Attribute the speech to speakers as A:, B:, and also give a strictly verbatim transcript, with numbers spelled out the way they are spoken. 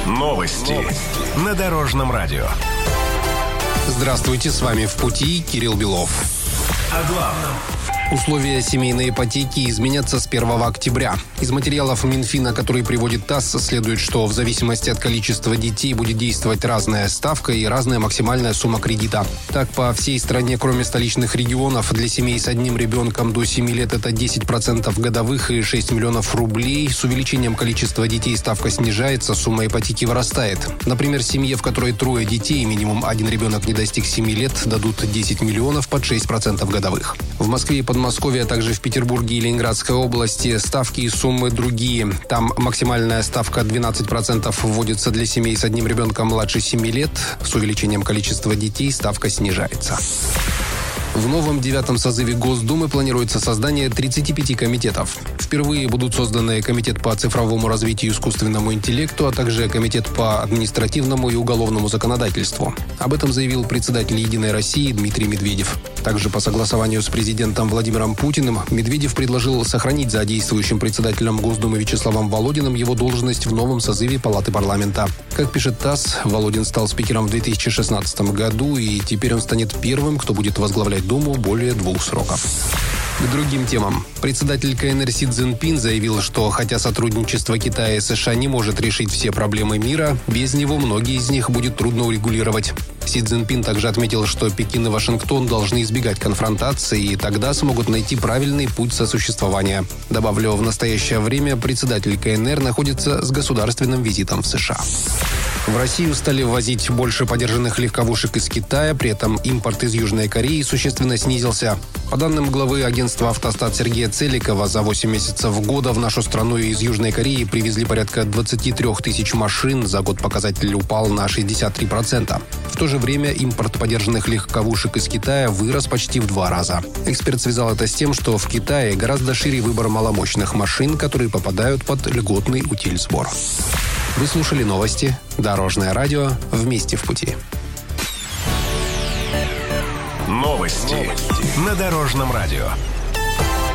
A: Новости, Новости. На Дорожном радио.
B: Здравствуйте, с вами «В пути» Кирилл Белов.
A: О главном.
B: Условия семейной ипотеки изменятся с первого октября. Из материалов Минфина, которые приводит ТАСС, следует, что в зависимости от количества детей будет действовать разная ставка и разная максимальная сумма кредита. Так, по всей стране, кроме столичных регионов, для семей с одним ребенком до семи лет это десять процентов годовых и шесть миллионов рублей. С увеличением количества детей ставка снижается, сумма ипотеки вырастает. Например, семье, в которой трое детей и минимум один ребенок не достиг семи лет, дадут десять миллионов под шесть процентов годовых. В Москве и Подмосковье, а также в Петербурге и Ленинградской области ставки и суммы другие. Там максимальная ставка двенадцать процентов вводится для семей с одним ребенком младше семи лет. С увеличением количества детей ставка снижается. В новом девятом созыве Госдумы планируется создание тридцати пяти комитетов. Впервые будут созданы комитет по цифровому развитию и искусственному интеллекту, а также комитет по административному и уголовному законодательству. Об этом заявил председатель «Единой России» Дмитрий Медведев. Также по согласованию с президентом Владимиром Путиным Медведев предложил сохранить за действующим председателем Госдумы Вячеславом Володиным его должность в новом созыве Палаты парламента. Как пишет ТАСС, Володин стал спикером в две тысячи шестнадцатом году, и теперь он станет первым, кто будет возглавлять Думу более двух сроков. К другим темам. Председатель КНР Си Цзиньпин заявил, что хотя сотрудничество Китая и США не может решить все проблемы мира, без него многие из них будет трудно урегулировать. Си Цзиньпин также отметил, что Пекин и Вашингтон должны избегать конфронтации и тогда смогут найти правильный путь сосуществования. Добавлю, в настоящее время председатель КНР находится с государственным визитом в США. В Россию стали ввозить больше подержанных легковушек из Китая, при этом импорт из Южной Кореи существенно снизился. По данным главы агентства «Автостат» Сергея Целикова, за восемь месяцев года в нашу страну из Южной Кореи привезли порядка двадцать три тысяч машин. За год показатель упал на шестьдесят три процента. В то же время импорт подержанных легковушек из Китая вырос почти в два раза. Эксперт связал это с тем, что в Китае гораздо шире выбор маломощных машин, которые попадают под льготный утильсбор. Вы слушали новости. Дорожное радио. Вместе в пути.
A: Новости, Новости. На Дорожном радио.